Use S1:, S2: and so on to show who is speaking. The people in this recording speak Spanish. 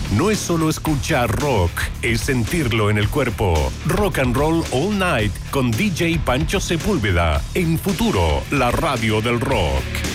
S1: no es solo escuchar rock, es sentirlo en el cuerpo. Rock and Roll All Night con DJ Pancho Sepúlveda. En Futuro, la radio del rock.